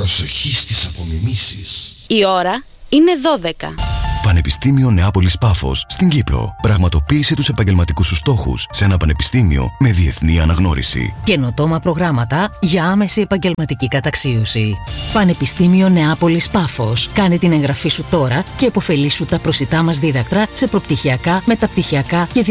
Προσοχή στις απομιμήσεις. Η ώρα είναι 12. Πανεπιστήμιο Νεάπολης Πάφος στην Κύπρο. Πραγματοποίησε τους επαγγελματικούς σου στόχους σε ένα πανεπιστήμιο με διεθνή αναγνώριση. Καινοτόμα προγράμματα για άμεση επαγγελματική καταξίωση. Πανεπιστήμιο Νεάπολης Πάφος. Κάνε την εγγραφή σου τώρα και επωφελήσου τα προσιτά μας δίδακτρα σε προπτυχιακά, μεταπτυχιακά και